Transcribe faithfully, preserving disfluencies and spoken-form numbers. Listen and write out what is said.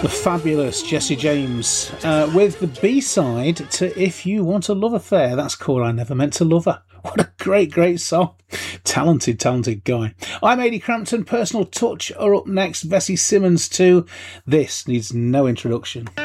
The fabulous Jesse James uh, with the B-side to If You Want a Love Affair. That's called I Never Meant to Love Her. What a great, great song. Talented, talented guy. I'm Ady Crampton. Personal Touch are up next. Vesey Simmons too. This needs no introduction.